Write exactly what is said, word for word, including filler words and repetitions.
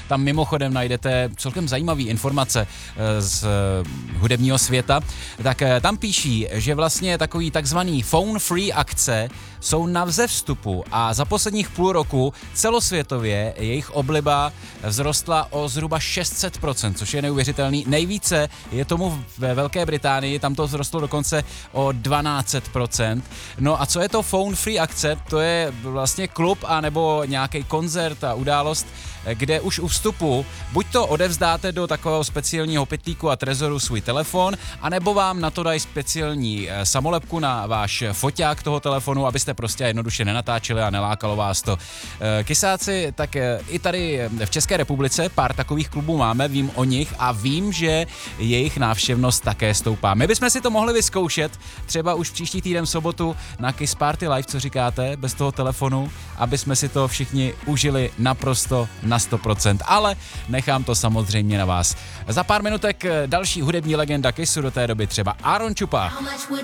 Tam mimochodem najdete celkem zajímavé informace z hudebního světa. Tak tam píší, že vlastně takový takzvaný phone free akce jsou na vzestupu a za posledních půl roku celosvětově jejich obliba vzrostla o zhruba šest set procent, což je neuvěřitelný. Nejvíce je tomu ve Velké Británii, tam to vzrostlo dokonce o dvanáct set procent. No a co je to phone free akce? To je vlastně klub a nebo nějaký koncert a událost, kde už u vstupu buď to odevzdáte do takového speciálního pytlíku a trezoru svůj telefon, anebo vám na to dají speciální samolepku na váš foťák toho telefonu, abyste prostě jednoduše nenatáčeli a nelákalo vás to. Kysáci, tak i tady v České republice pár takových klubů máme, vím o nich a vím, že jejich návštěvnost také stoupá. My bychom si to mohli vyzkoušet, třeba už příští týden v sobotu na Kiss Party Live, co říkáte, bez toho telefonu, aby jsme si to všichni užili naprosto na sto procent, ale nechám to samozřejmě na vás. Za pár minutek další hudební legenda Kissu, do té doby třeba Aaron Chupa.